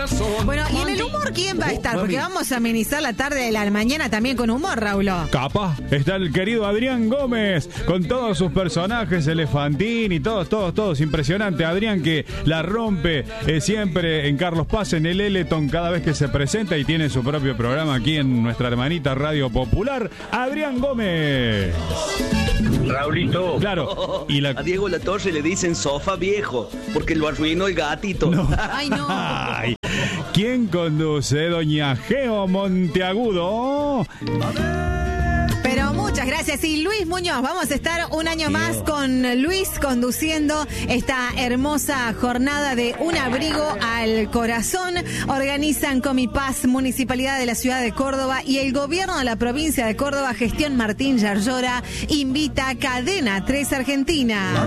Bueno, ¿y en el humor quién va a estar? Porque vamos a amenizar la tarde de la mañana también con humor, Raúl. Capaz está el querido Adrián Gómez con todos sus personajes, Elefantín y todos. Impresionante. Adrián que la rompe siempre en Carlos Paz, en el Eleton, cada vez que se presenta y tiene su propio programa aquí en nuestra hermanita Radio Popular. Adrián Gómez. Raulito. Claro. Y A Diego Latorre le dicen sofá viejo porque lo arruinó el gatito. No. Ay, no. Ay. ¿Quién conduce? Doña Geo Monteagudo. Pero muchas gracias. Y Luis Muñoz, vamos a estar un año más con Luis conduciendo esta hermosa jornada de Un Abrigo al Corazón. Organizan Comipaz, Municipalidad de la Ciudad de Córdoba y el Gobierno de la Provincia de Córdoba, Gestión Martín Yarlora, invita a Cadena 3 Argentina.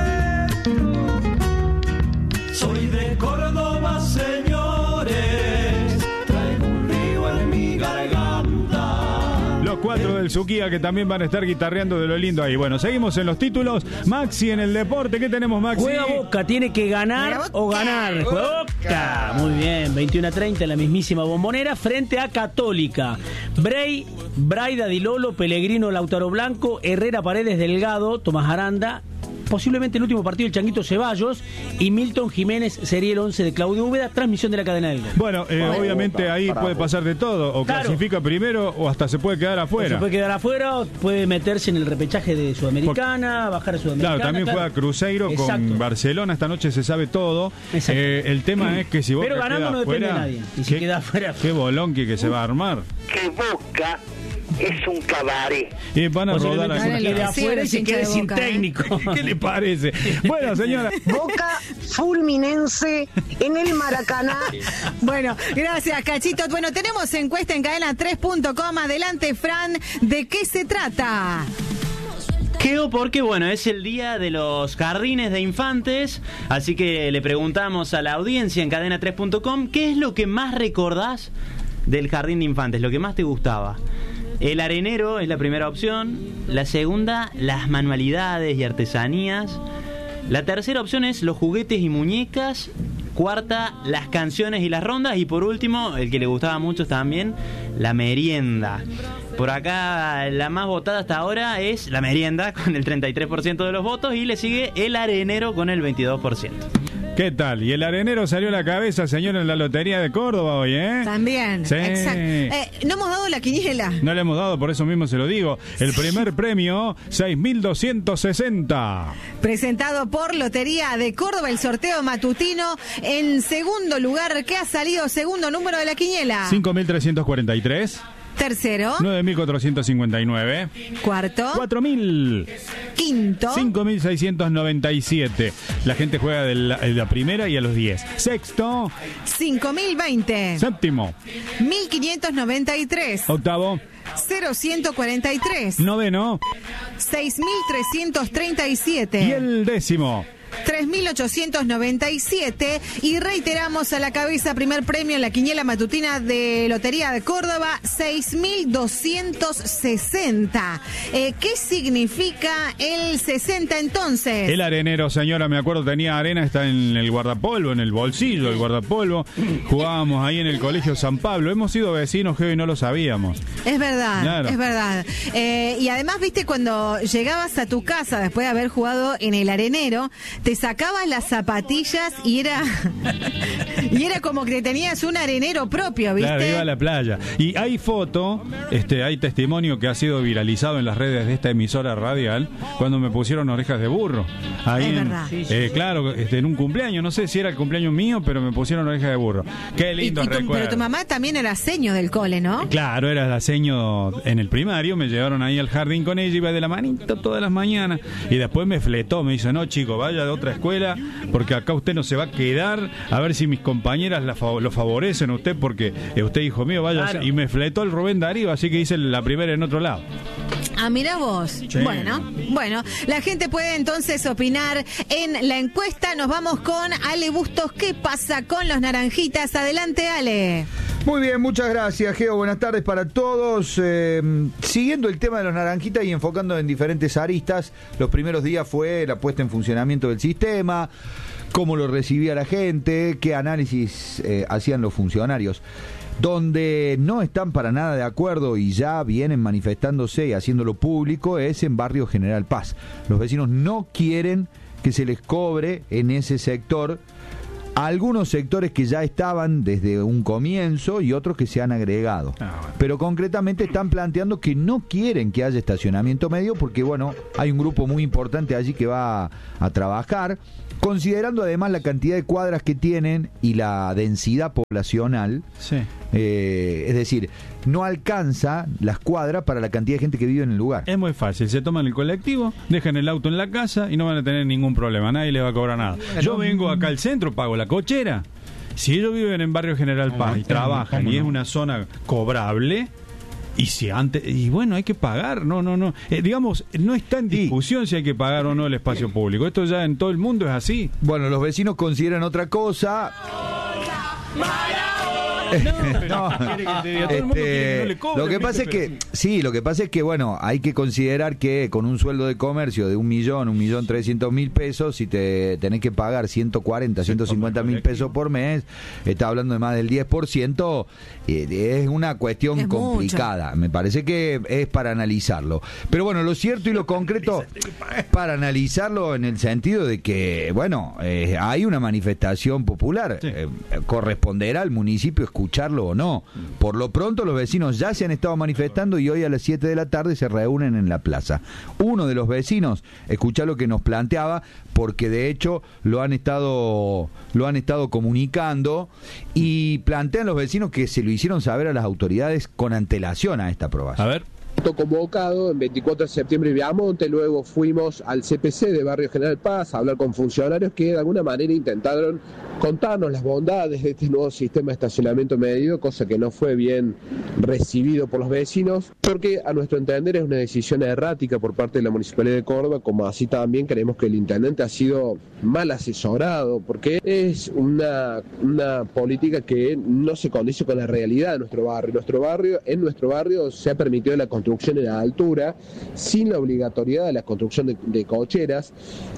Soy de Córdoba, señores, traigo un río en mi garganta. Los 4 del Suquía que también van a estar guitarreando de lo lindo ahí. Bueno, seguimos en los títulos. Maxi en el deporte. ¿Qué tenemos, Maxi? Juega Boca, tiene que ganar o ganar. Juega Boca. Muy bien, 21:30 en la mismísima Bombonera frente a Católica. Braida Di Lolo, Pellegrino, Lautaro Blanco, Herrera, Paredes, Delgado, Tomás Aranda. Posiblemente el último partido del Changuito Ceballos y Milton Jiménez sería el 11 de Claudio Úbeda, transmisión de la cadena del gol. Bueno, obviamente ahí puede pasar de todo, o claro, clasifica primero o hasta se puede quedar afuera. Se puede quedar afuera, puede meterse en el repechaje de Sudamericana, bajar a Sudamericana. Claro, también juega Cruzeiro con Barcelona, esta noche se sabe todo. El tema es que si Boca pero ganando no depende de nadie, y si queda afuera. Qué bolonqui que se va a armar. Que Boca es un cabaret. Y van a rodar se quede afuera y se quede sin técnico. ¿Qué le parece? Bueno, señora. Boca Fulminense en el Maracaná. Bueno, gracias, Cachito. Bueno, tenemos encuesta en cadena3.com. Adelante, Fran, ¿de qué se trata? Quedo porque, bueno, es el día de los jardines de infantes, así que le preguntamos a la audiencia en cadena3.com ¿qué es lo que más recordás del jardín de infantes, lo que más te gustaba? El arenero es la primera opción, la segunda, las manualidades y artesanías, la tercera opción es los juguetes y muñecas, cuarta, las canciones y las rondas, y por último, el que le gustaba mucho también, la merienda. Por acá la más votada hasta ahora es la merienda con el 33% de los votos y le sigue el arenero con el 22%. ¿Qué tal? Y el arenero salió a la cabeza, señor, en la Lotería de Córdoba hoy, ¿eh? También, sí. Exacto. No hemos dado la quiniela. No le hemos dado, por eso mismo se lo digo. El primer premio, 6.260. Presentado por Lotería de Córdoba, el sorteo matutino. En segundo lugar, ¿qué ha salido? Segundo número de la quiniela. 5.343. Tercero. 9.459. Cuarto. 4.000. Quinto. 5.697. La gente juega de la primera y a los 10. Sexto. 5.020. Séptimo. 1.593. Octavo. 0.143. Noveno. 6.337. Y el décimo. 3.897. Y reiteramos a la cabeza, primer premio en la quiniela matutina de Lotería de Córdoba, 6.260. ¿Qué significa el 60 entonces? El arenero, señora, me acuerdo, tenía arena, está en el guardapolvo, en el bolsillo del guardapolvo. Jugábamos ahí en el Colegio San Pablo. Hemos sido vecinos, Geo, y no lo sabíamos. Es verdad, claro. Es verdad. Y además, viste, cuando llegabas a tu casa después de haber jugado en el arenero, te sacabas las zapatillas y era como que tenías un arenero propio, ¿viste? Claro, iba a la playa. Y hay foto, hay testimonio que ha sido viralizado en las redes de esta emisora radial, cuando me pusieron orejas de burro. Ahí es verdad. Claro, en un cumpleaños, no sé si era el cumpleaños mío, pero me pusieron orejas de burro. Qué lindo recuerdo. Pero tu mamá también era seño del cole, ¿no? Claro, era la seño en el primario, me llevaron ahí al jardín con ella, iba de la manito todas las mañanas, y después me fletó, me dice, no chico, vaya de otra escuela, porque acá usted no se va a quedar, a ver si mis compañeras lo favorecen a usted, porque usted, hijo mío, vaya. Claro. Y me fletó el Rubén Darío, así que hice la primera en otro lado. Ah, mira vos. Sí. Bueno, la gente puede entonces opinar en la encuesta. Nos vamos con Ale Bustos. ¿Qué pasa con los naranjitas? Adelante, Ale. Muy bien, muchas gracias, Geo. Buenas tardes para todos. Siguiendo el tema de los naranjitas y enfocando en diferentes aristas, los primeros días fue la puesta en funcionamiento del sistema, cómo lo recibía la gente, qué análisis hacían los funcionarios. Donde no están para nada de acuerdo y ya vienen manifestándose y haciéndolo público es en Barrio General Paz. Los vecinos no quieren que se les cobre en ese sector. Algunos sectores que ya estaban desde un comienzo y otros que se han agregado. Pero concretamente están planteando que no quieren que haya estacionamiento medio porque, bueno, hay un grupo muy importante allí que va a trabajar. Considerando además la cantidad de cuadras que tienen y la densidad poblacional, sí. Es decir, no alcanza las cuadras para la cantidad de gente que vive en el lugar. Es muy fácil, se toman el colectivo, dejan el auto en la casa y no van a tener ningún problema, nadie le va a cobrar nada. Yo vengo acá al centro, pago la cochera. Si ellos viven en Barrio General Paz y trabajan y es una zona cobrable... Y bueno, hay que pagar, no. Digamos, no está en discusión si hay que pagar o no el espacio público. Esto ya en todo el mundo es así. Bueno, los vecinos consideran otra cosa. Lo que pasa es que bueno, hay que considerar que con un sueldo de comercio de 1.300.000 pesos, si te tenés que pagar 140, 150.000 pesos por mes, está hablando de más del 10%, es una cuestión complicada. Mucho. Me parece que es para analizarlo. Pero bueno, lo cierto y lo concreto, para analizarlo en el sentido de que, bueno, hay una manifestación popular, sí. Corresponderá al municipio escucharlo o no. Por lo pronto los vecinos ya se han estado manifestando y hoy a las 7 de la tarde se reúnen en la plaza. Uno de los vecinos, escuchá lo que nos planteaba, porque de hecho lo han estado comunicando y plantean los vecinos que se lo hicieron saber a las autoridades con antelación a esta aprobación. A ver. Convocado en 24 de septiembre en Viamonte, luego fuimos al CPC de Barrio General Paz a hablar con funcionarios que de alguna manera intentaron contarnos las bondades de este nuevo sistema de estacionamiento medido, cosa que no fue bien recibido por los vecinos, porque a nuestro entender es una decisión errática por parte de la Municipalidad de Córdoba, como así también creemos que el intendente ha sido mal asesorado, porque es una política que no se condice con la realidad de nuestro barrio. En nuestro barrio se ha permitido la construcción en la altura, sin la obligatoriedad de la construcción de cocheras.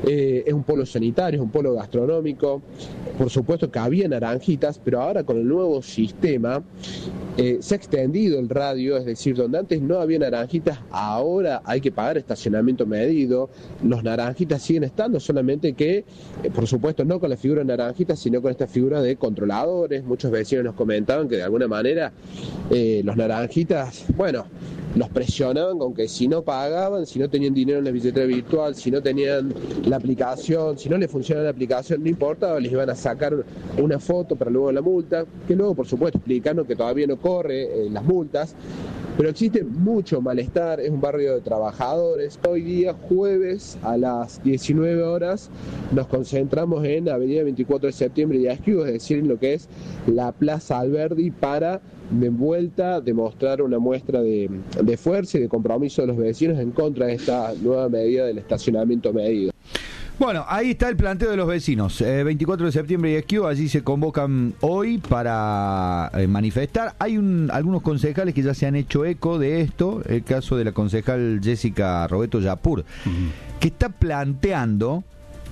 Es un polo sanitario, es un polo gastronómico. Por supuesto que había naranjitas, pero ahora con el nuevo sistema se ha extendido el radio, es decir, donde antes no había naranjitas, ahora hay que pagar estacionamiento medido. Los naranjitas siguen estando, solamente que, por supuesto, no con la figura de naranjitas, sino con esta figura de controladores. Muchos vecinos nos comentaban que de alguna manera los naranjitas, bueno, los presionaban con que si no pagaban, si no tenían dinero en la billetera virtual, si no tenían la aplicación, si no les funcionaba la aplicación, no importaba, les iban a sacar una foto para luego la multa, que luego, por supuesto, explicaron que todavía no corre las multas, pero existe mucho malestar. Es un barrio de trabajadores. Hoy día, jueves, a las 19 horas, nos concentramos en Avenida 24 de Septiembre y Esquivo, es decir, en lo que es la Plaza Alberdi, para de vuelta demostrar una muestra de fuerza y de compromiso de los vecinos en contra de esta nueva medida del estacionamiento medido. Bueno, ahí está el planteo de los vecinos. 24 de septiembre y Esquivo, allí se convocan hoy para manifestar. Hay algunos concejales que ya se han hecho eco de esto. El caso de la concejal Jessica Roberto Yapur, que está planteando,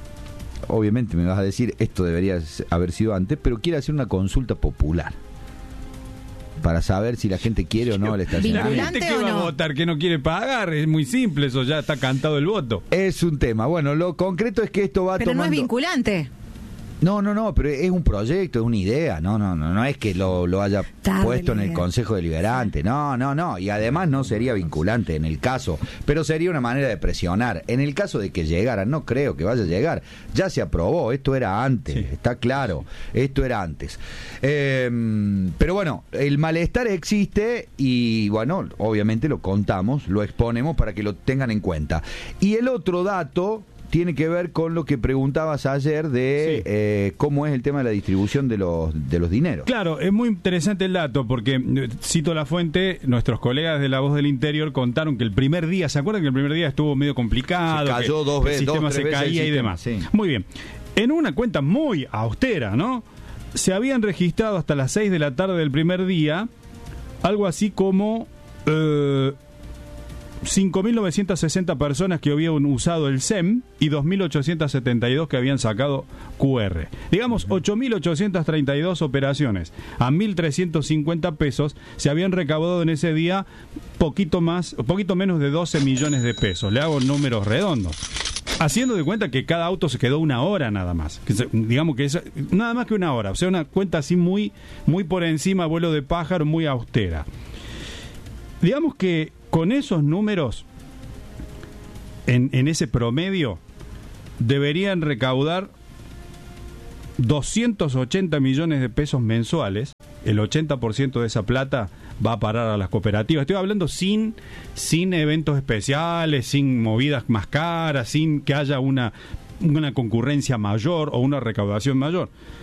obviamente me vas a decir, esto debería haber sido antes, pero quiere hacer una consulta popular para saber si la gente quiere o no el estacionamiento. ¿La gente que va a votar que no quiere pagar? Es muy simple, eso ya está cantado el voto. Es un tema. Bueno, lo concreto es que esto va pero tomando... no es vinculante. No, pero es un proyecto, es una idea, no es que lo haya puesto en el Consejo Deliberante, no, y además no sería vinculante en el caso, pero sería una manera de presionar. En el caso de que llegara, no creo que vaya a llegar, ya se aprobó, esto era antes, sí. Está claro, esto era antes. Pero bueno, el malestar existe y bueno, obviamente lo contamos, lo exponemos para que lo tengan en cuenta. Y el otro dato tiene que ver con lo que preguntabas ayer de cómo es el tema de la distribución de los dineros. Claro, es muy interesante el dato porque, cito la fuente, nuestros colegas de La Voz del Interior contaron que el primer día, ¿se acuerdan que el primer día estuvo medio complicado? Se cayó dos veces, el sistema se caía y demás. Sí. Muy bien. En una cuenta muy austera, ¿no? Se habían registrado hasta las 6 de la tarde del primer día algo así como 5.960 personas que habían usado el SEM y 2.872 que habían sacado QR. Digamos, 8.832 operaciones a 1.350 pesos se habían recaudado en ese día poquito menos de 12 millones de pesos. Le hago números redondos. Haciendo de cuenta que cada auto se quedó una hora nada más. Digamos que es nada más que una hora. O sea, una cuenta así muy, muy por encima, vuelo de pájaro, muy austera. Digamos que con esos números, en ese promedio, deberían recaudar 280 millones de pesos mensuales. El 80% de esa plata va a parar a las cooperativas. Estoy hablando sin eventos especiales, sin movidas más caras, sin que haya una concurrencia mayor o una recaudación mayor.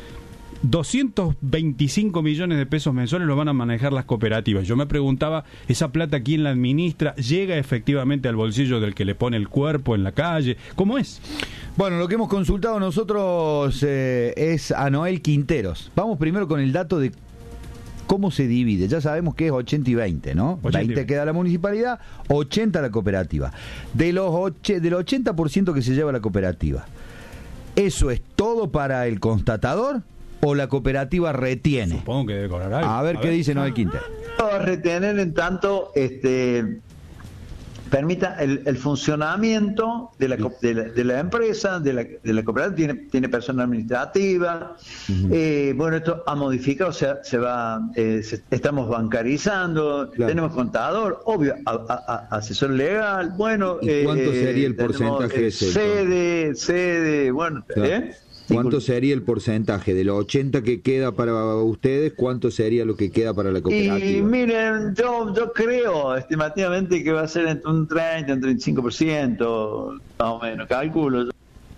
225 millones de pesos mensuales lo van a manejar las cooperativas. Yo me preguntaba, ¿esa plata quién la administra? ¿Llega efectivamente al bolsillo del que le pone el cuerpo en la calle? ¿Cómo es? Bueno, lo que hemos consultado nosotros es a Noel Quinteros. Vamos primero con el dato de cómo se divide. Ya sabemos que es 80 y 20, ¿no? 20 queda la municipalidad, 80 la cooperativa. Del 80% que se lleva la cooperativa, ¿eso es todo para el constatador o la cooperativa retiene? Supongo que debe cobrar algo. A ver qué dice Noel Quintero. Va a retener en tanto permita el funcionamiento de la empresa, de la cooperativa, tiene persona administrativa. Bueno, esto ha modificado, o sea, estamos bancarizando, tenemos contador, obvio, asesor legal, bueno. ¿Y cuánto sería el porcentaje ese? Sede, bueno, ¿Cuánto sería el porcentaje? De los 80 que queda para ustedes, ¿cuánto sería lo que queda para la cooperativa? Y miren, yo creo estimativamente que va a ser entre un 30 y un 35%, más o menos, calculo.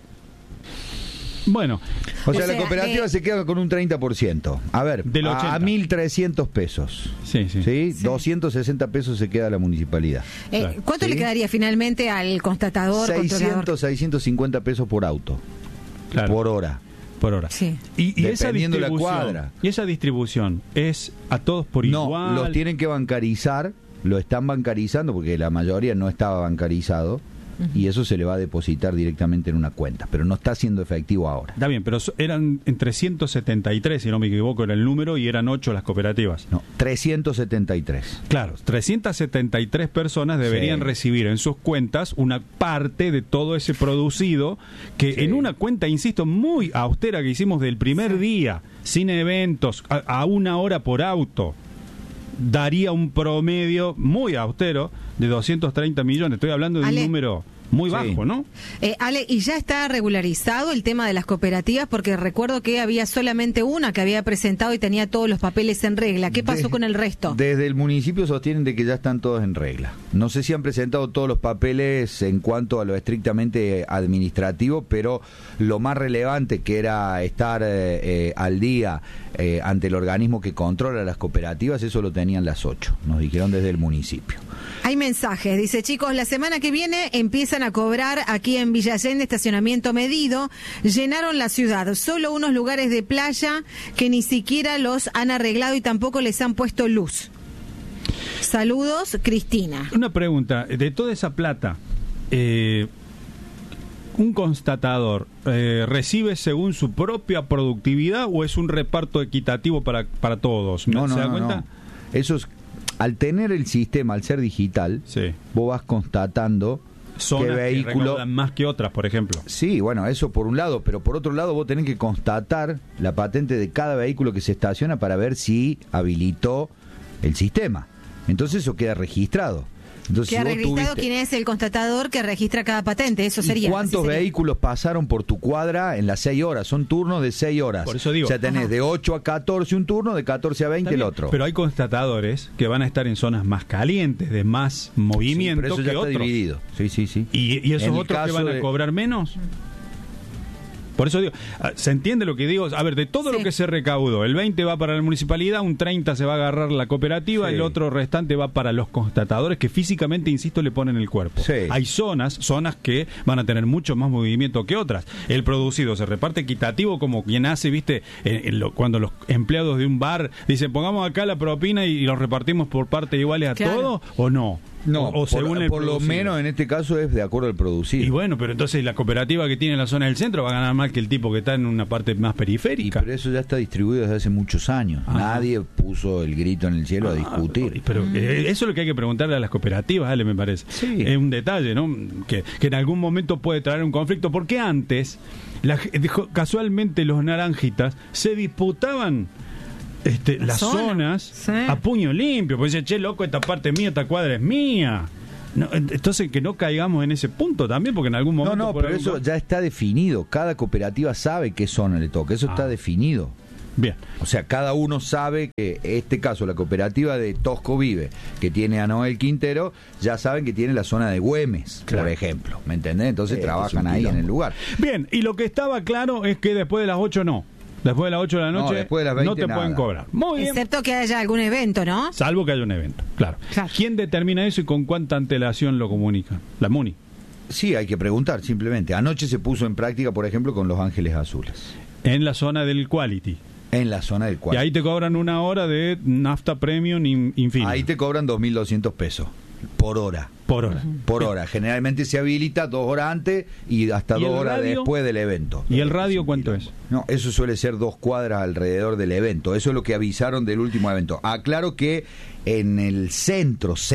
Bueno, o sea, la cooperativa se queda con un 30%. A ver, a 1.300 pesos. Sí. 260 pesos se queda a la municipalidad. ¿Cuánto le quedaría finalmente al constatador? 650 pesos por auto. Claro. Por hora. Sí. Y esa distribución, la cuadra. ¿Y esa distribución es a todos por igual? No, los tienen que bancarizar, lo están bancarizando porque la mayoría no estaba bancarizado. Y eso se le va a depositar directamente en una cuenta, pero no está siendo efectivo ahora. Está bien, pero eran en 373, si no me equivoco, era el número, y eran 8 las cooperativas. No, 373. Claro, 373 personas deberían recibir en sus cuentas una parte de todo ese producido, que en una cuenta, insisto, muy austera que hicimos del primer día, sin eventos, a una hora por auto, daría un promedio muy austero de 230 millones. Estoy hablando de un número muy bajo, ¿no? Ale, ¿y ya está regularizado el tema de las cooperativas? Porque recuerdo que había solamente una que había presentado y tenía todos los papeles en regla. ¿Qué pasó con el resto? Desde el municipio sostienen de que ya están todos en regla. No sé si han presentado todos los papeles en cuanto a lo estrictamente administrativo, pero lo más relevante, que era estar al día ante el organismo que controla las cooperativas, eso lo tenían las 8, nos dijeron desde el municipio. Hay mensajes, dice: chicos, la semana que viene empiezan a cobrar aquí en Villa Allende estacionamiento medido, llenaron la ciudad, solo unos lugares de playa que ni siquiera los han arreglado y tampoco les han puesto luz. Saludos, Cristina. Una pregunta, de toda esa plata, ¿un constatador recibe según su propia productividad o es un reparto equitativo para todos? No, ¿Se da cuenta? no. Eso es, al tener el sistema, al ser digital, vos vas constatando zonas qué vehículo que recaudan más que otras, por ejemplo. Sí, bueno, eso por un lado, pero por otro lado vos tenés que constatar la patente de cada vehículo que se estaciona para ver si habilitó el sistema. Entonces eso queda registrado. Entonces, queda registrado quién es el constatador que registra cada patente, eso sería. ¿Cuántos vehículos pasaron por tu cuadra en las 6 horas? Son turnos de 6 horas. Por eso digo. O sea, tenés de 8 a 14 un turno, de 14 a 20 el otro. Pero hay constatadores que van a estar en zonas más calientes, de más movimiento, pero eso ya que está otros. Dividido. Sí. ¿Y esos otros que van a cobrar menos? Por eso digo, ¿se entiende lo que digo? A ver, de todo lo que se recaudó, el 20 va para la municipalidad, un 30 se va a agarrar la cooperativa, el otro restante va para los constatadores que físicamente, insisto, le ponen el cuerpo. Hay zonas que van a tener mucho más movimiento que otras. El producido se reparte equitativo, como quien hace, viste, cuando los empleados de un bar dicen, pongamos acá la propina y los repartimos por partes iguales a todos, ¿o no? No, o según el por lo producido. menos en este caso es de acuerdo al producido. Y bueno, pero entonces la cooperativa que tiene en la zona del centro va a ganar más que el tipo que está en una parte más periférica. Pero eso ya está distribuido desde hace muchos años. Nadie puso el grito en el cielo a discutir. Pero eso es lo que hay que preguntarle a las cooperativas, Ale, me parece. Sí. Es un detalle, ¿no? Que en algún momento puede traer un conflicto, porque antes, casualmente los naranjitas se disputaban las zonas sí, a puño limpio, porque dice, che, loco, esta parte es mía, esta cuadra es mía. No, entonces que no caigamos en ese punto también, porque en algún momento... No, pero eso ya está definido. Cada cooperativa sabe qué zona le toca. Eso está definido. Bien. O sea, cada uno sabe que, en este caso, la cooperativa de Tosco Vive, que tiene a Noel Quintero, ya saben que tiene la zona de Güemes, por ejemplo. ¿Me entendés? Entonces trabajan ahí en el lugar. Bien, y lo que estaba claro es que después de las 8 no. Después de las 8 de la noche después de las 20 no te nada. pueden cobrar. Muy bien. Excepto que haya algún evento, ¿no? Salvo que haya un evento, claro. ¿Quién determina eso y con cuánta antelación lo comunica? La MUNI. Sí, hay que preguntar simplemente. Anoche se puso en práctica, por ejemplo, con Los Ángeles Azules. En la zona del Quality. En la zona del Y Quality. ahí te cobran una hora de nafta premium infinita. Ahí te cobran 2.200 pesos por hora. Por hora. Por hora. Generalmente se habilita 2 horas antes y hasta ¿Y 2 el horas radio? después del evento. ¿Y el radio cuánto es? No, eso suele ser 2 cuadras alrededor del evento. Eso es lo que avisaron del último evento. Aclaro que en el centro es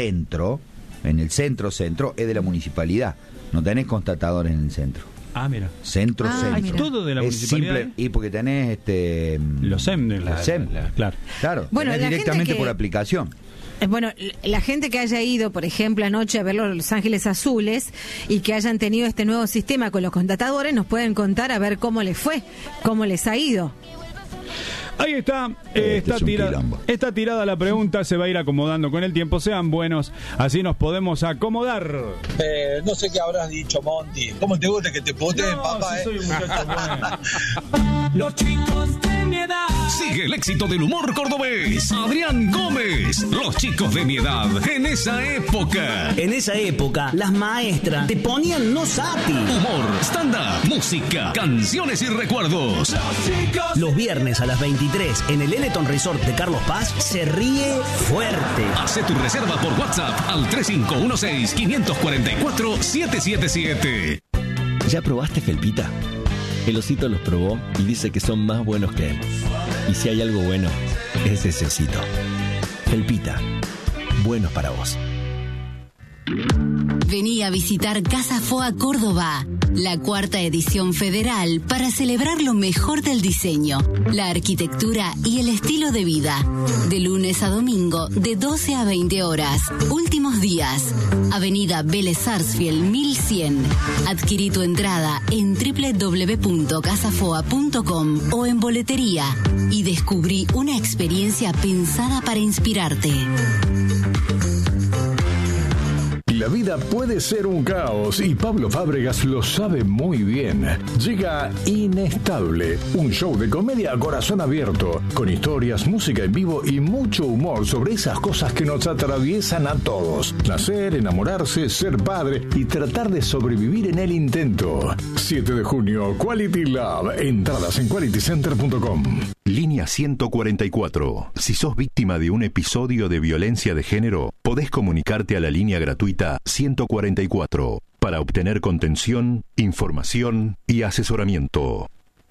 de la municipalidad. No tenés constatadores en el centro. Ah, mira. Centro. Mira. Todo de la es municipalidad. simple, y porque tenés los SEM. Claro. Bueno, tenés la gente directamente que- por aplicación. Bueno, la gente que haya ido, por ejemplo, anoche a ver Los Ángeles Azules y que hayan tenido este nuevo sistema con los contratadores, nos pueden contar a ver cómo les fue, cómo les ha ido. Ahí está, es un quilombo. está tirada la pregunta, se va a ir acomodando con el tiempo. Sean buenos, así nos podemos acomodar. No sé qué habrás dicho, Monty. ¿Cómo te gusta que te puteen, papá? Si soy un muchacho bueno. Los chicos de mi edad. Sigue el éxito del humor cordobés. Adrián Gómez. Los chicos de mi edad en esa época. En esa época, las maestras te ponían no sati. Humor, stand-up, música, canciones y recuerdos. Los viernes a las 23 en el Eleton Resort de Carlos Paz se ríe fuerte. Hace tu reserva por WhatsApp al 3516-544-777. ¿Ya probaste Felpita? El osito los probó y dice que son más buenos que él. Y si hay algo bueno, es ese osito. Felpita, buenos para vos. Vení a visitar Casa Foa Córdoba, la 4ª edición federal para celebrar lo mejor del diseño, la arquitectura y el estilo de vida. De lunes a domingo, de 12 a 20 horas. Últimos días. Avenida Vélez Sarsfield 1100. Adquirí tu entrada en www.casafoa.com o en boletería y descubrí una experiencia pensada para inspirarte. La vida puede ser un caos y Pablo Fábregas lo sabe muy bien. Llega Inestable, un show de comedia a corazón abierto, con historias, música en vivo y mucho humor sobre esas cosas que nos atraviesan a todos. Nacer, enamorarse, ser padre y tratar de sobrevivir en el intento. 7 de junio, Quality Love. Entradas en qualitycenter.com. Línea 144. Si sos víctima de un episodio de violencia de género, podés comunicarte a la línea gratuita 144 para obtener contención, información y asesoramiento.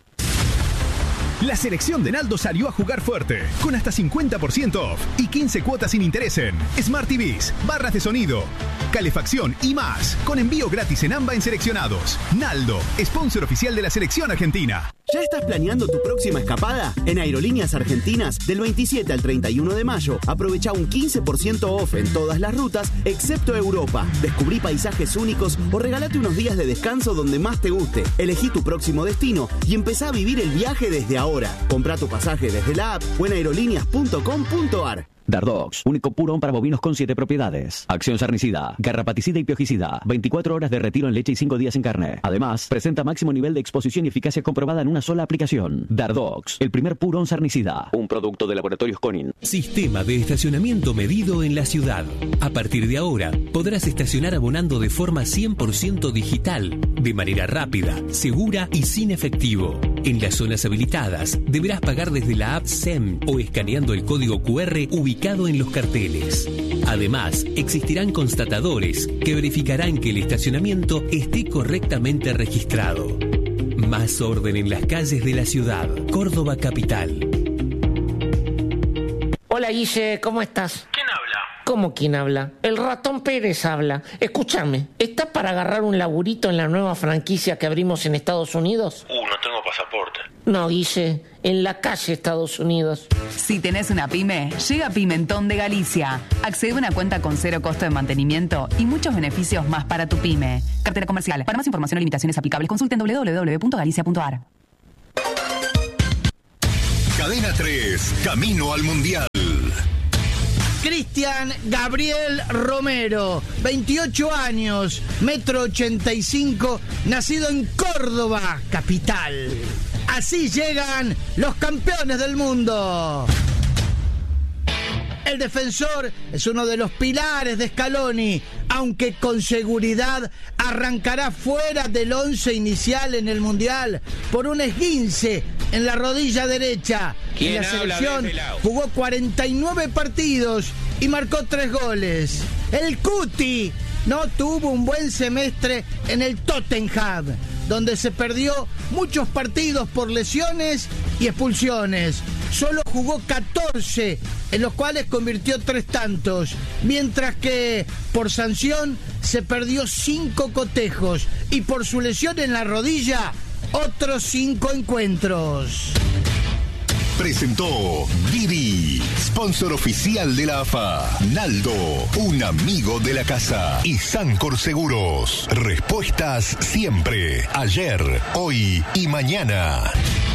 La selección de Naldo salió a jugar fuerte, con hasta 50% off y 15 cuotas sin interés en Smart TVs, barras de sonido, calefacción y más, con envío gratis en AMBA en seleccionados. Naldo, sponsor oficial de la selección argentina. ¿Ya estás planeando tu próxima escapada? En Aerolíneas Argentinas, del 27 al 31 de mayo, aprovecha un 15% off en todas las rutas, excepto Europa. Descubrí paisajes únicos o regálate unos días de descanso donde más te guste. Elegí tu próximo destino y empezá a vivir el viaje desde ahora. Comprá tu pasaje desde la app o en aerolíneas.com.ar. Dardox, único purón para bovinos con 7 propiedades. Acción sarnicida, garrapaticida y piojicida. 24 horas de retiro en leche y 5 días en carne. Además, presenta máximo nivel de exposición y eficacia comprobada en una sola aplicación. Dardox, el primer purón sarnicida. Un producto de Laboratorios Conin. Sistema de estacionamiento medido en la ciudad. A partir de ahora, podrás estacionar abonando de forma 100% digital, de manera rápida, segura y sin efectivo. En las zonas habilitadas deberás pagar desde la app SEM o escaneando el código QR ubicado en los carteles. Además, existirán constatadores que verificarán que el estacionamiento esté correctamente registrado. Más orden en las calles de la ciudad. Córdoba Capital. Hola Guille, ¿cómo estás? ¿Quién habla? ¿Cómo quién habla? El ratón Pérez habla. Escúchame, ¿estás para agarrar un laburito en la nueva franquicia que abrimos en Estados Unidos? No tengo pasaporte. No, Guille, en la calle Estados Unidos. Si tenés una pyme, llega Pimentón de Galicia. Accede a una cuenta con 0 costo de mantenimiento y muchos beneficios más para tu pyme. Cartera comercial. Para más información o limitaciones aplicables, consulten www.galicia.ar. Cadena 3, camino al Mundial. Cristian Gabriel Romero, 28 años, 1,85 m, nacido en Córdoba, capital. Así llegan los campeones del mundo. El defensor es uno de los pilares de Scaloni, aunque con seguridad arrancará fuera del 11 inicial en el Mundial por un esguince en la rodilla derecha. En la selección jugó 49 partidos y marcó 3 goles. El Cuti no tuvo un buen semestre en el Tottenham, donde se perdió muchos partidos por lesiones y expulsiones. Solo jugó 14, en los cuales convirtió 3 tantos, mientras que por sanción se perdió 5 cotejos y por su lesión en la rodilla otros 5 encuentros. Presentó Didi, sponsor oficial de la AFA. Naldo, un amigo de la casa. Y Sancor Seguros. Respuestas siempre, ayer, hoy y mañana.